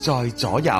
在左右。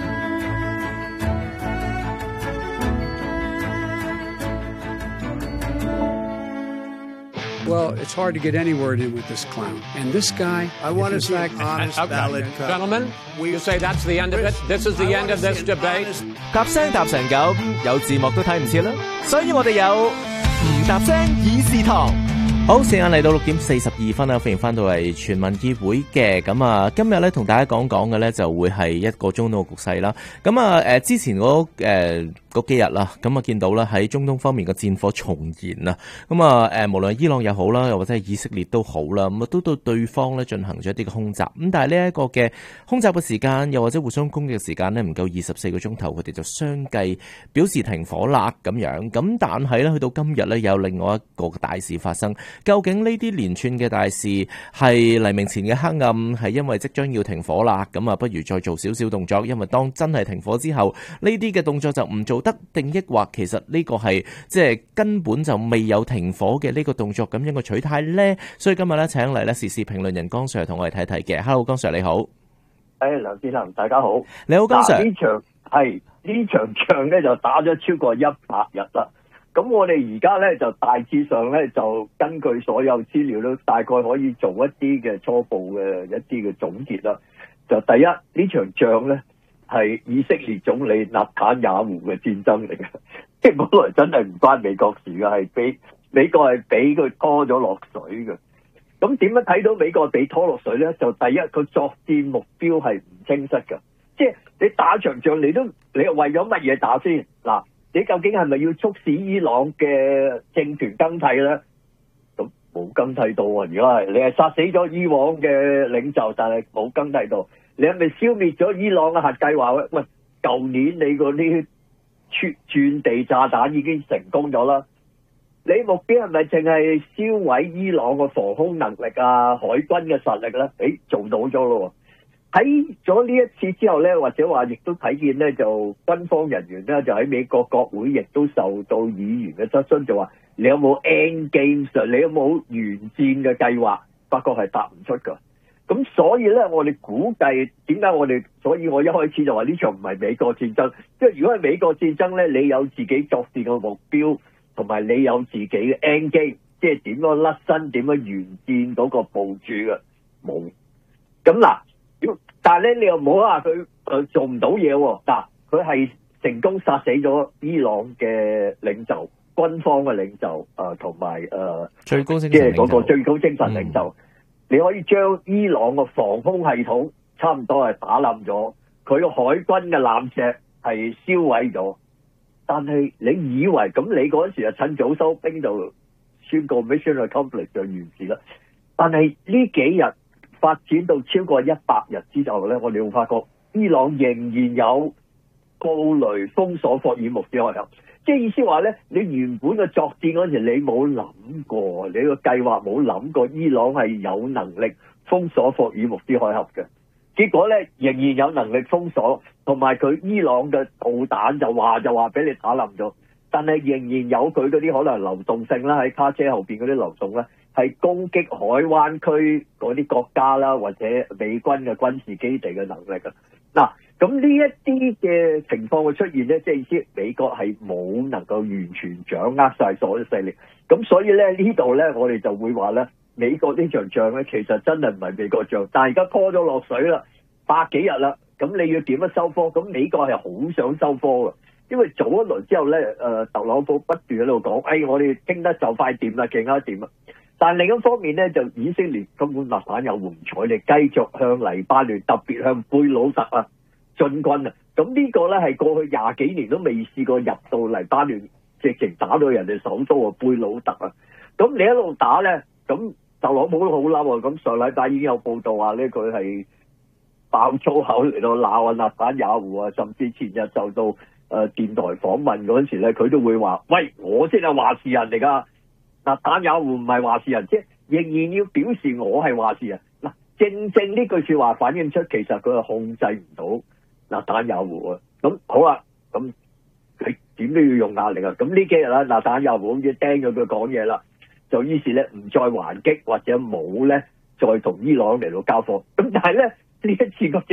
Well, it's hard to get any word in with this clown. And this guy, I want to see an honest ballot cut. Gentlemen, you say that's the end of it? This is the end of this debate? 搭聲搭成咁，有字幕都睇唔切啦，所以我哋有唔搭聲議事堂。好，時間嚟到6:42啦，歡迎翻到嚟全民議會嘅。咁啊，今日咧同大家講嘅咧就會係一個中東嘅局勢啦。咁啊，之前嗰幾日啦，咁啊見到啦喺中東方面嘅戰火重燃啊。咁啊，無論伊朗又好啦，又或者係以色列都好啦，咁啊都對對方咧進行咗一啲嘅空襲。咁但係呢一個嘅空襲嘅時間，又或者互相攻擊嘅時間咧，唔夠24個鐘頭，佢哋就相繼表示停火啦咁樣。咁但係咧，去到今日咧，有另外一個大事發生。究竟呢啲連串嘅大事係黎明前嘅黑暗，係因為即將要停火啦？咁啊，不如再做少少動作，因為當真係停火之後，呢啲嘅動作就唔做得，定抑或其實呢個係即係根本就未有停火嘅呢個動作咁樣嘅取態呢？所以今日咧請嚟咧時事評論人江 Sir 同我哋睇睇嘅。Hello， 江 Sir 你好。 梁志霖，大家好。 你好，江 Sir。 呢場仗咧就打咗超過100日啦。咁我哋而家咧就大致上咧就根據所有資料都大概可以做一啲嘅初步嘅一啲嘅總結啦。就第一，呢場仗咧係以色列總理納坦雅胡嘅戰爭嚟嘅，即係本來真係唔關美國事嘅，係俾美國係俾佢拖咗落水嘅。咁點樣睇到美國被拖落水咧？就第一，個作戰目標係唔清晰嘅，即係你打場仗你為咗乜嘢打先嗱？你究竟係咪要促使伊朗嘅政權更替咧？咁冇更替到啊！而家係你係殺死咗以往嘅領袖，但係冇更替到。你係咪消滅咗伊朗嘅核計劃咧？喂，舊年你嗰啲鑽地炸彈已經成功咗啦。你目標係咪淨係燒毀伊朗嘅防空能力啊、海軍嘅實力咧？做到咗咯。喺咗呢一次之後咧，或者話亦都睇見咧，就軍方人員咧就喺美國國會亦都受到議員嘅質詢，就話你有冇 end game， 你有冇完戰嘅計劃？發覺係答唔出㗎。咁所以咧，我哋估計點解所以我一開始就話呢場唔係美國戰爭，即係如果係美國戰爭咧，你有自己作戰嘅目標，同埋你有自己嘅 end game， 即係點樣甩身、點樣完戰嗰個部署嘅冇。咁嗱。但係咧，你又唔好話佢做唔到嘢喎。嗱，佢係成功殺死咗伊朗嘅領袖、軍方嘅領袖，同埋最高精神領袖， 即係嗰個最高精神領袖。你可以將伊朗嘅防空系統差唔多係打冧咗，佢個海軍嘅艦隻係燒毀咗。但係你以為咁，你嗰陣時就趁早收兵就宣告 mission accomplished 就完事啦。但係呢幾日發展到超過100日之後咧，我哋會發覺伊朗仍然有布雷封鎖霍爾木茲海峽，即係意思話咧，你原本嘅作戰嗰時你冇諗過，你個計劃冇諗過伊朗係有能力封鎖霍爾木茲海峽嘅，結果咧仍然有能力封鎖，同埋佢伊朗嘅導彈就話俾你打冧咗，但係仍然有佢嗰啲可能流動性啦，喺卡車後邊嗰啲流動咧。係攻擊海灣區嗰啲國家啦，或者美軍嘅軍事基地嘅能力啊！嗱，咁呢一啲嘅情況嘅出現咧，即係意思美國係冇能夠完全掌握晒所有勢力，咁所以咧呢度咧我哋就會話咧，美國呢場仗咧其實真係唔係美國仗，但係而家拖咗落水啦，100幾日啦，咁你要點樣收科？咁美國係好想收科嘅，因為早一輪之後咧，特朗普不斷喺度講，我哋傾得就快掂啦，勁得掂啦。但另一方面咧，就以色列根本納坦雅胡唔睬你，繼續向黎巴嫩，特別向貝魯特啊進軍啊！咁呢個咧係過去20幾年都未試過入到黎巴嫩，直情打到人哋首都啊貝魯特啊！咁你一路打咧，咁特朗普都好嬲啊！咁上禮拜已經有報道話咧，佢係爆粗口嚟到鬧啊納坦雅胡啊，甚至前日受到電台訪問嗰陣時咧，佢都會話：喂，我先係話事人嚟㗎。納坦雅胡唔係話事人，即係仍然要表示我係話事人。嗱，正呢句說話反映出其實佢係控制唔到納坦雅胡啊。咁好啦，咁佢點都要用壓力啊。咁呢幾日啦，納坦雅胡好似釘咗佢講嘢啦，就於是咧唔再還擊或者冇咧再同伊朗嚟到交貨。咁但係咧呢一次嗰隻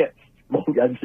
冇人